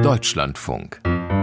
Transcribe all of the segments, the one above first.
Deutschlandfunk.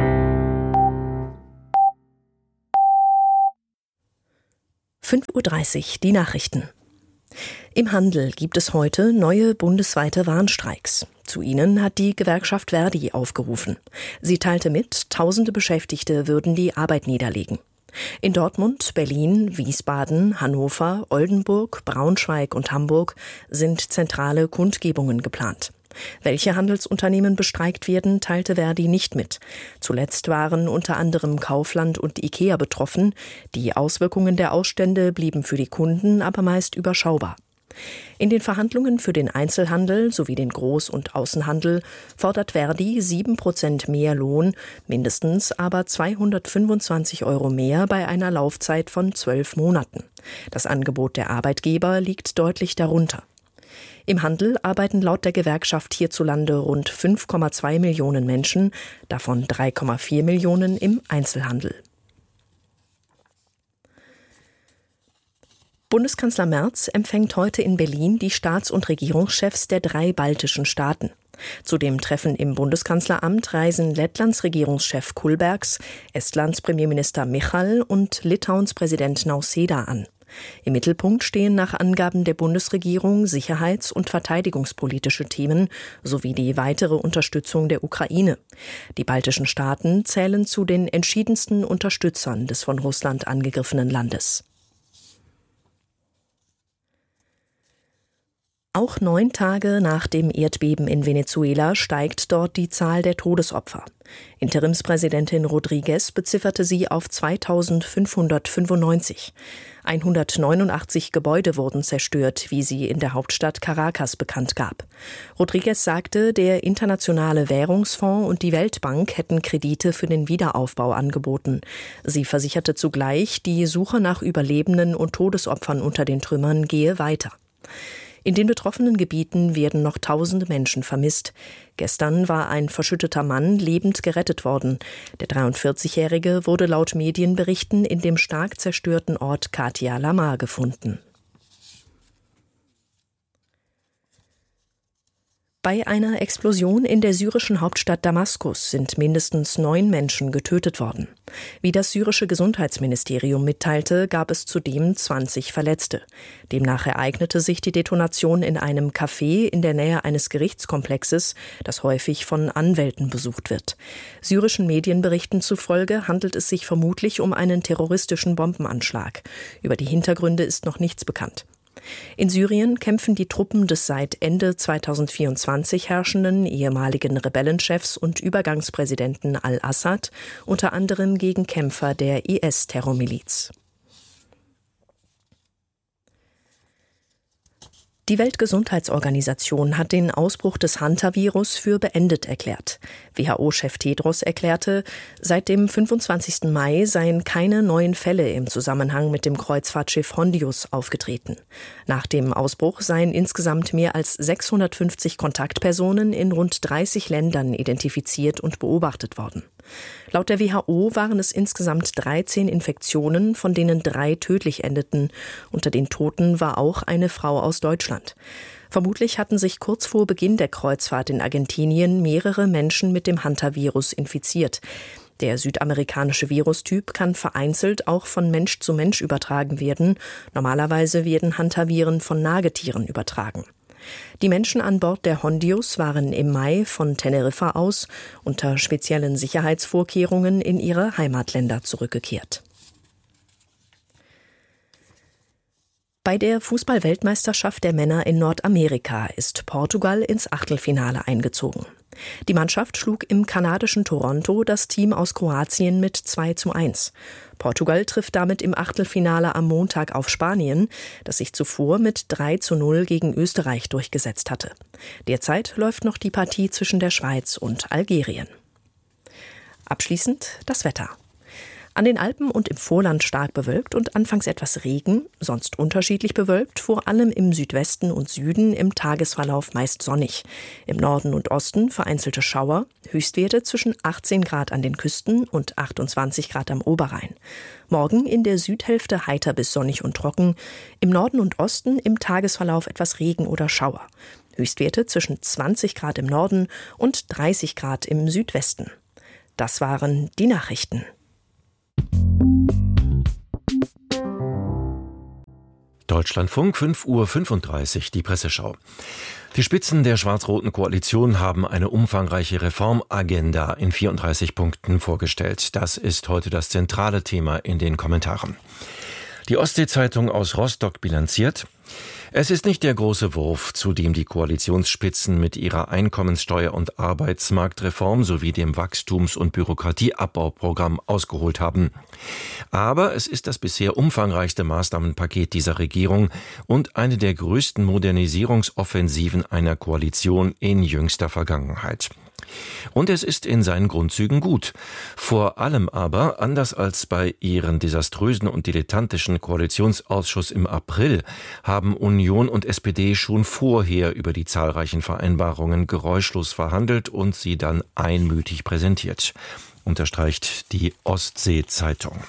5:30 Uhr, die Nachrichten. Im Handel gibt es heute neue bundesweite Warnstreiks. Zu ihnen hat die Gewerkschaft ver.di aufgerufen. Sie teilte mit, tausende Beschäftigte würden die Arbeit niederlegen. In Dortmund, Berlin, Wiesbaden, Hannover, Oldenburg, Braunschweig und Hamburg sind zentrale Kundgebungen geplant. Welche Handelsunternehmen bestreikt werden, teilte ver.di nicht mit. Zuletzt waren unter anderem Kaufland und IKEA betroffen. Die Auswirkungen der Ausstände blieben für die Kunden aber meist überschaubar. In den Verhandlungen für den Einzelhandel sowie den Groß- und Außenhandel fordert ver.di 7% mehr Lohn, mindestens aber 225 € mehr bei einer Laufzeit von 12 Monaten. Das Angebot der Arbeitgeber liegt deutlich darunter. Im Handel arbeiten laut der Gewerkschaft hierzulande rund 5,2 Millionen Menschen, davon 3,4 Millionen im Einzelhandel. Bundeskanzler Merz empfängt heute in Berlin die Staats- und Regierungschefs der 3 baltischen Staaten. Zu dem Treffen im Bundeskanzleramt reisen Lettlands Regierungschef Kulbergs, Estlands Premierminister Michal und Litauens Präsident Nausėda an. Im Mittelpunkt stehen nach Angaben der Bundesregierung sicherheits- und verteidigungspolitische Themen sowie die weitere Unterstützung der Ukraine. Die baltischen Staaten zählen zu den entschiedensten Unterstützern des von Russland angegriffenen Landes. Auch 9 Tage nach dem Erdbeben in Venezuela steigt dort die Zahl der Todesopfer. Interimspräsidentin Rodríguez bezifferte sie auf 2595. 189 Gebäude wurden zerstört, wie sie in der Hauptstadt Caracas bekannt gab. Rodríguez sagte, der Internationale Währungsfonds und die Weltbank hätten Kredite für den Wiederaufbau angeboten. Sie versicherte zugleich, die Suche nach Überlebenden und Todesopfern unter den Trümmern gehe weiter. In den betroffenen Gebieten werden noch tausende Menschen vermisst. Gestern war ein verschütteter Mann lebend gerettet worden. Der 43-Jährige wurde laut Medienberichten in dem stark zerstörten Ort Katia Lamar gefunden. Bei einer Explosion in der syrischen Hauptstadt Damaskus sind mindestens 9 Menschen getötet worden. Wie das syrische Gesundheitsministerium mitteilte, gab es zudem 20 Verletzte. Demnach ereignete sich die Detonation in einem Café in der Nähe eines Gerichtskomplexes, das häufig von Anwälten besucht wird. Syrischen Medienberichten zufolge handelt es sich vermutlich um einen terroristischen Bombenanschlag. Über die Hintergründe ist noch nichts bekannt. In Syrien kämpfen die Truppen des seit Ende 2024 herrschenden ehemaligen Rebellenchefs und Übergangspräsidenten al-Assad unter anderem gegen Kämpfer der IS-Terrormiliz. Die Weltgesundheitsorganisation hat den Ausbruch des Hantavirus für beendet erklärt. WHO-Chef Tedros erklärte, seit dem 25. Mai seien keine neuen Fälle im Zusammenhang mit dem Kreuzfahrtschiff Hondius aufgetreten. Nach dem Ausbruch seien insgesamt mehr als 650 Kontaktpersonen in rund 30 Ländern identifiziert und beobachtet worden. Laut der WHO waren es insgesamt 13 Infektionen, von denen 3 tödlich endeten. Unter den Toten war auch eine Frau aus Deutschland. Vermutlich hatten sich kurz vor Beginn der Kreuzfahrt in Argentinien mehrere Menschen mit dem Hantavirus infiziert. Der südamerikanische Virustyp kann vereinzelt auch von Mensch zu Mensch übertragen werden. Normalerweise werden Hantaviren von Nagetieren übertragen. Die Menschen an Bord der Hondius waren im Mai von Teneriffa aus unter speziellen Sicherheitsvorkehrungen in ihre Heimatländer zurückgekehrt. Bei der Fußball-Weltmeisterschaft der Männer in Nordamerika ist Portugal ins Achtelfinale eingezogen. Die Mannschaft schlug im kanadischen Toronto das Team aus Kroatien mit 2:1. Portugal trifft damit im Achtelfinale am Montag auf Spanien, das sich zuvor mit 3:0 gegen Österreich durchgesetzt hatte. Derzeit läuft noch die Partie zwischen der Schweiz und Algerien. Abschließend das Wetter. An den Alpen und im Vorland stark bewölkt und anfangs etwas Regen, sonst unterschiedlich bewölkt, vor allem im Südwesten und Süden, im Tagesverlauf meist sonnig. Im Norden und Osten vereinzelte Schauer, Höchstwerte zwischen 18 Grad an den Küsten und 28 Grad am Oberrhein. Morgen in der Südhälfte heiter bis sonnig und trocken, im Norden und Osten im Tagesverlauf etwas Regen oder Schauer. Höchstwerte zwischen 20 Grad im Norden und 30 Grad im Südwesten. Das waren die Nachrichten. Deutschlandfunk, 5:35 Uhr, die Presseschau. Die Spitzen der schwarz-roten Koalition haben eine umfangreiche Reformagenda in 34 Punkten vorgestellt. Das ist heute das zentrale Thema in den Kommentaren. Die Ostsee-Zeitung aus Rostock bilanziert: Es ist nicht der große Wurf, zu dem die Koalitionsspitzen mit ihrer Einkommenssteuer- und Arbeitsmarktreform sowie dem Wachstums- und Bürokratieabbauprogramm ausgeholt haben. Aber es ist das bisher umfangreichste Maßnahmenpaket dieser Regierung und eine der größten Modernisierungsoffensiven einer Koalition in jüngster Vergangenheit. Und es ist in seinen Grundzügen gut. Vor allem aber, anders als bei ihren desaströsen und dilettantischen Koalitionsausschuss im April, haben Union und SPD schon vorher über die zahlreichen Vereinbarungen geräuschlos verhandelt und sie dann einmütig präsentiert, unterstreicht die Ostsee-Zeitung.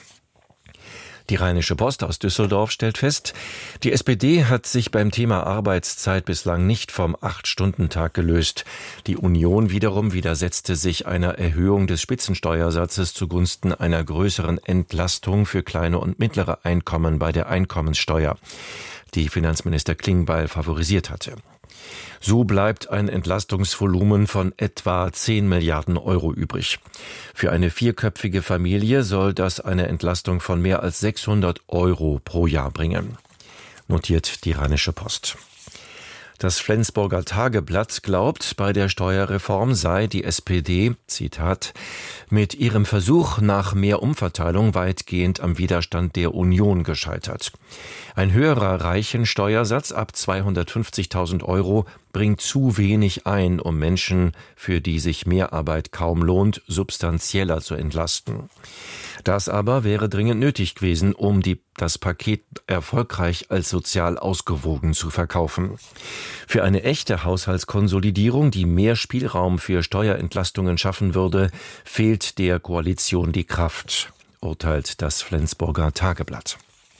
Die Rheinische Post aus Düsseldorf stellt fest, die SPD hat sich beim Thema Arbeitszeit bislang nicht vom 8-Stunden-Tag gelöst. Die Union wiederum widersetzte sich einer Erhöhung des Spitzensteuersatzes zugunsten einer größeren Entlastung für kleine und mittlere Einkommen bei der Einkommenssteuer, die Finanzminister Klingbeil favorisiert hatte. So bleibt ein Entlastungsvolumen von etwa 10 Milliarden Euro übrig. Für eine vierköpfige Familie soll das eine Entlastung von mehr als 600 Euro pro Jahr bringen, notiert die Rheinische Post. Das Flensburger Tageblatt glaubt, bei der Steuerreform sei die SPD, Zitat, mit ihrem Versuch nach mehr Umverteilung weitgehend am Widerstand der Union gescheitert. Ein höherer Reichensteuersatz ab 250.000 Euro bringt zu wenig ein, um Menschen, für die sich Mehrarbeit kaum lohnt, substanzieller zu entlasten. Das aber wäre dringend nötig gewesen, um das Paket erfolgreich als sozial ausgewogen zu verkaufen. Für eine echte Haushaltskonsolidierung, die mehr Spielraum für Steuerentlastungen schaffen würde, fehlt der Koalition die Kraft, urteilt das Flensburger Tageblatt.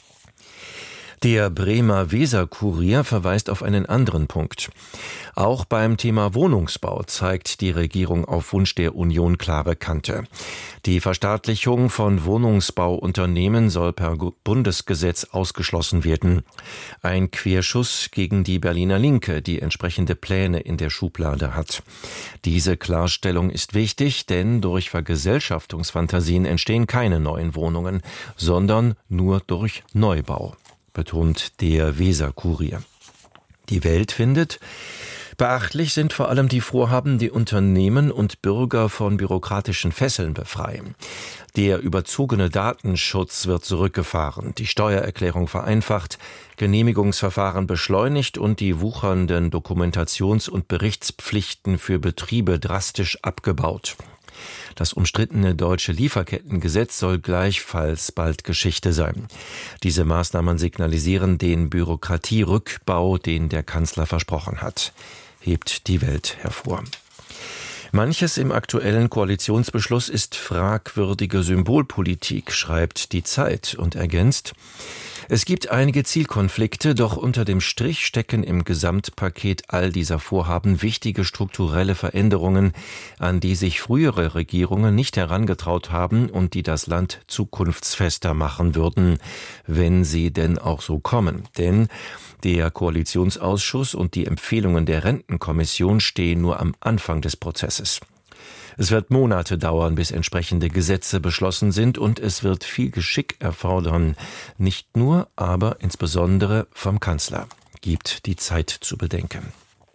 Der Bremer Weser-Kurier verweist auf einen anderen Punkt. Auch beim Thema Wohnungsbau zeigt die Regierung auf Wunsch der Union klare Kante. Die Verstaatlichung von Wohnungsbauunternehmen soll per Bundesgesetz ausgeschlossen werden. Ein Querschuss gegen die Berliner Linke, die entsprechende Pläne in der Schublade hat. Diese Klarstellung ist wichtig, denn durch Vergesellschaftungsfantasien entstehen keine neuen Wohnungen, sondern nur durch Neubau, betont der Weser-Kurier. Die Welt findet: Beachtlich sind vor allem die Vorhaben, die Unternehmen und Bürger von bürokratischen Fesseln befreien. Der überzogene Datenschutz wird zurückgefahren, die Steuererklärung vereinfacht, Genehmigungsverfahren beschleunigt und die wuchernden Dokumentations- und Berichtspflichten für Betriebe drastisch abgebaut. Das umstrittene deutsche Lieferkettengesetz soll gleichfalls bald Geschichte sein. Diese Maßnahmen signalisieren den Bürokratierückbau, den der Kanzler versprochen hat, hebt die Welt hervor. Manches im aktuellen Koalitionsbeschluss ist fragwürdige Symbolpolitik, schreibt die Zeit und ergänzt: Es gibt einige Zielkonflikte, doch unter dem Strich stecken im Gesamtpaket all dieser Vorhaben wichtige strukturelle Veränderungen, an die sich frühere Regierungen nicht herangetraut haben und die das Land zukunftsfester machen würden, wenn sie denn auch so kommen. Denn der Koalitionsausschuss und die Empfehlungen der Rentenkommission stehen nur am Anfang des Prozesses. Es wird Monate dauern, bis entsprechende Gesetze beschlossen sind, und es wird viel Geschick erfordern. Nicht nur, aber insbesondere vom Kanzler, gibt die Zeit zu bedenken.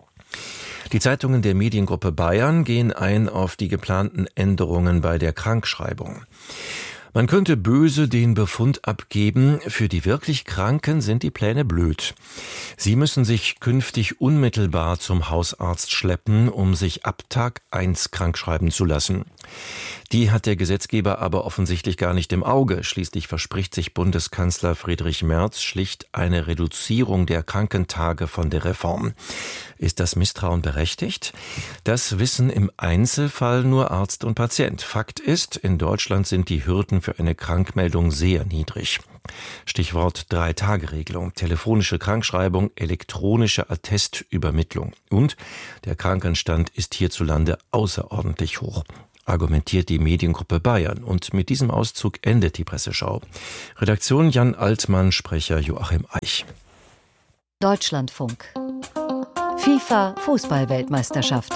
Die Zeitungen der Mediengruppe Bayern gehen ein auf die geplanten Änderungen bei der Krankschreibung. Man könnte böse den Befund abgeben, für die wirklich Kranken sind die Pläne blöd. Sie müssen sich künftig unmittelbar zum Hausarzt schleppen, um sich ab Tag 1 krankschreiben zu lassen. Die hat der Gesetzgeber aber offensichtlich gar nicht im Auge. Schließlich verspricht sich Bundeskanzler Friedrich Merz schlicht eine Reduzierung der Krankentage von der Reform. Ist das Misstrauen berechtigt? Das wissen im Einzelfall nur Arzt und Patient. Fakt ist, in Deutschland sind die Hürden für eine Krankmeldung sehr niedrig. Stichwort 3-Tage-Regelung, telefonische Krankschreibung, elektronische Attestübermittlung. Und der Krankenstand ist hierzulande außerordentlich hoch, argumentiert die Mediengruppe Bayern. Und mit diesem Auszug endet die Presseschau. Redaktion Jan Altmann, Sprecher Joachim Eich. Deutschlandfunk. FIFA Fußball-Weltmeisterschaft.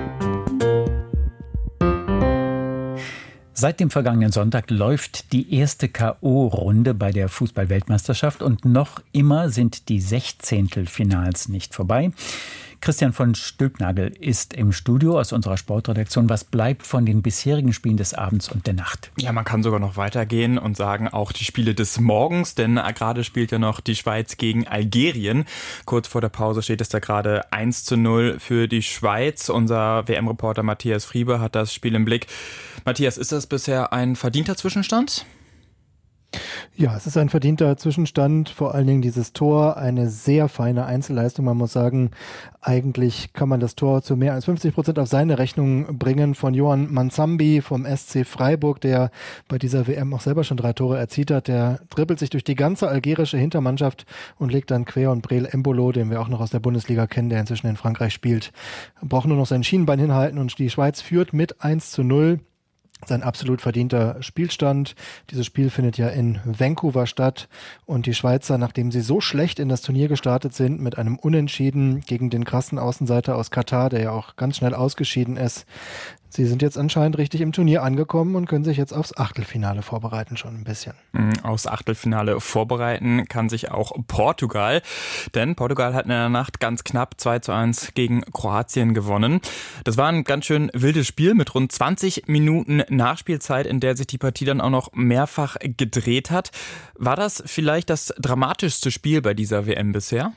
Seit dem vergangenen Sonntag läuft die erste K.O.-Runde bei der Fußball-Weltmeisterschaft und noch immer sind die Sechzehntelfinals nicht vorbei. Christian von Stülpnagel ist im Studio aus unserer Sportredaktion. Was bleibt von den bisherigen Spielen des Abends und der Nacht? Ja, man kann sogar noch weitergehen und sagen, auch die Spiele des Morgens, denn gerade spielt ja noch die Schweiz gegen Algerien. Kurz vor der Pause steht es da gerade 1:0 für die Schweiz. Unser WM-Reporter Matthias Friebe hat das Spiel im Blick. Matthias, ist das bisher ein verdienter Zwischenstand? Ja, es ist ein verdienter Zwischenstand, vor allen Dingen dieses Tor, eine sehr feine Einzelleistung. Man muss sagen, eigentlich kann man das Tor zu mehr als 50% auf seine Rechnung bringen von Johan Mansambi vom SC Freiburg, der bei dieser WM auch selber schon 3 Tore erzielt hat. Der dribbelt sich durch die ganze algerische Hintermannschaft und legt dann quer und Breel Embolo, den wir auch noch aus der Bundesliga kennen, der inzwischen in Frankreich spielt, braucht nur noch sein Schienenbein hinhalten und die Schweiz führt mit 1:0. Sein absolut verdienter Spielstand. Dieses Spiel findet ja in Vancouver statt und die Schweizer, nachdem sie so schlecht in das Turnier gestartet sind, mit einem Unentschieden gegen den krassen Außenseiter aus Katar, der ja auch ganz schnell ausgeschieden ist, sie sind jetzt anscheinend richtig im Turnier angekommen und können sich jetzt aufs Achtelfinale vorbereiten, schon ein bisschen. Aufs Achtelfinale vorbereiten kann sich auch Portugal, denn Portugal hat in der Nacht ganz knapp 2:1 gegen Kroatien gewonnen. Das war ein ganz schön wildes Spiel mit rund 20 Minuten Nachspielzeit, in der sich die Partie dann auch noch mehrfach gedreht hat. War das vielleicht das dramatischste Spiel bei dieser WM bisher?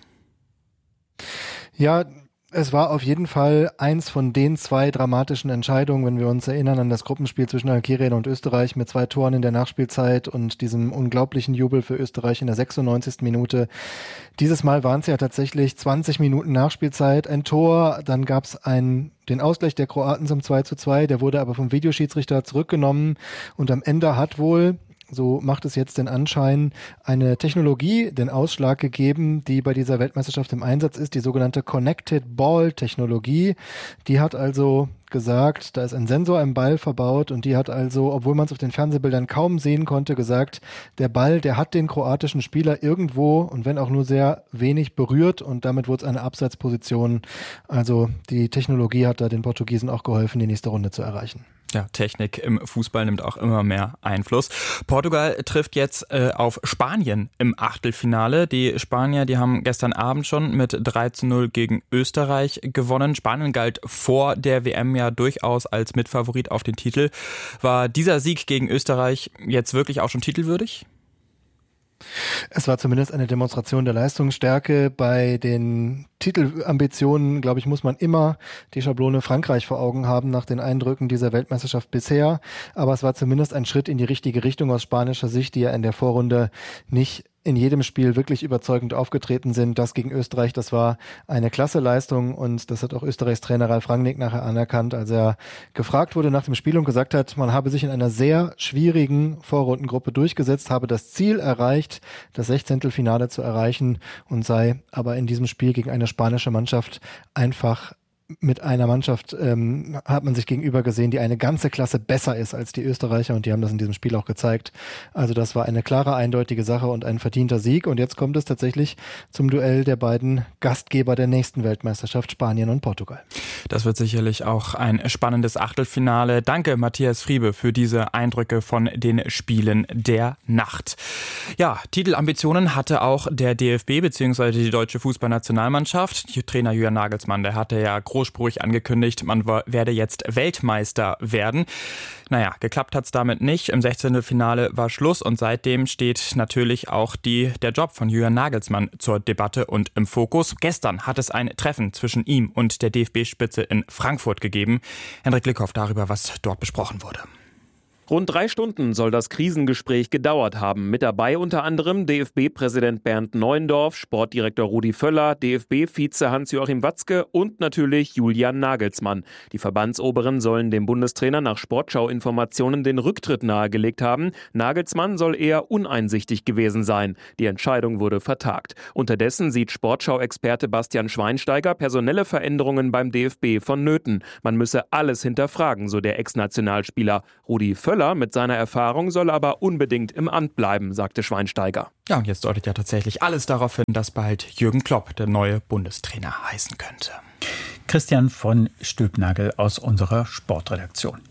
Ja, es war auf jeden Fall eins von den 2 dramatischen Entscheidungen, wenn wir uns erinnern an das Gruppenspiel zwischen Algerien und Österreich mit 2 Toren in der Nachspielzeit und diesem unglaublichen Jubel für Österreich in der 96. Minute. Dieses Mal waren es ja tatsächlich 20 Minuten Nachspielzeit, ein Tor, dann gab es den Ausgleich der Kroaten zum 2:2, der wurde aber vom Videoschiedsrichter zurückgenommen und am Ende hat wohl, so macht es jetzt den Anschein, eine Technologie den Ausschlag gegeben, die bei dieser Weltmeisterschaft im Einsatz ist, die sogenannte Connected Ball Technologie. Die hat also gesagt, da ist ein Sensor im Ball verbaut und die hat also, obwohl man es auf den Fernsehbildern kaum sehen konnte, gesagt, der Ball, der hat den kroatischen Spieler irgendwo und wenn auch nur sehr wenig berührt und damit wurde es eine Abseitsposition. Also die Technologie hat da den Portugiesen auch geholfen, die nächste Runde zu erreichen. Ja, Technik im Fußball nimmt auch immer mehr Einfluss. Portugal trifft jetzt auf Spanien im Achtelfinale. Die Spanier, die haben gestern Abend schon mit 3:0 gegen Österreich gewonnen. Spanien galt vor der WM ja durchaus als Mitfavorit auf den Titel. War dieser Sieg gegen Österreich jetzt wirklich auch schon titelwürdig? Es war zumindest eine Demonstration der Leistungsstärke. Bei den Titelambitionen, glaube ich, muss man immer die Schablone Frankreich vor Augen haben nach den Eindrücken dieser Weltmeisterschaft bisher. Aber es war zumindest ein Schritt in die richtige Richtung aus spanischer Sicht, die ja in der Vorrunde nicht in jedem Spiel wirklich überzeugend aufgetreten sind. Das gegen Österreich, das war eine klasse Leistung und das hat auch Österreichs Trainer Ralf Rangnick nachher anerkannt, als er gefragt wurde nach dem Spiel und gesagt hat, man habe sich in einer sehr schwierigen Vorrundengruppe durchgesetzt, habe das Ziel erreicht, das Sechzehntelfinale zu erreichen und sei aber in diesem Spiel gegen eine spanische Mannschaft einfach mit einer Mannschaft hat man sich gegenüber gesehen, die eine ganze Klasse besser ist als die Österreicher und die haben das in diesem Spiel auch gezeigt. Also das war eine klare, eindeutige Sache und ein verdienter Sieg und jetzt kommt es tatsächlich zum Duell der beiden Gastgeber der nächsten Weltmeisterschaft, Spanien und Portugal. Das wird sicherlich auch ein spannendes Achtelfinale. Danke, Matthias Friebe, für diese Eindrücke von den Spielen der Nacht. Ja, Titelambitionen hatte auch der DFB bzw. die deutsche Fußballnationalmannschaft. Trainer Julian Nagelsmann, der hatte ja großspurig angekündigt, man werde jetzt Weltmeister werden. Naja, geklappt hat's damit nicht. Im 16. Finale war Schluss und seitdem steht natürlich auch der Job von Julian Nagelsmann zur Debatte und im Fokus. Gestern hat es ein Treffen zwischen ihm und der DFB-Spitze in Frankfurt gegeben. Hendrik Lickhoff darüber, was dort besprochen wurde. Rund 3 Stunden soll das Krisengespräch gedauert haben. Mit dabei unter anderem DFB-Präsident Bernd Neuendorf, Sportdirektor Rudi Völler, DFB-Vize Hans-Joachim Watzke und natürlich Julian Nagelsmann. Die Verbandsoberen sollen dem Bundestrainer nach Sportschau-Informationen den Rücktritt nahegelegt haben. Nagelsmann soll eher uneinsichtig gewesen sein. Die Entscheidung wurde vertagt. Unterdessen sieht Sportschau-Experte Bastian Schweinsteiger personelle Veränderungen beim DFB vonnöten. Man müsse alles hinterfragen, so der Ex-Nationalspieler. Rudi Völler mit seiner Erfahrung soll aber unbedingt im Amt bleiben, sagte Schweinsteiger. Ja, und jetzt deutet ja tatsächlich alles darauf hin, dass bald Jürgen Klopp der neue Bundestrainer heißen könnte. Christian von Stülpnagel aus unserer Sportredaktion.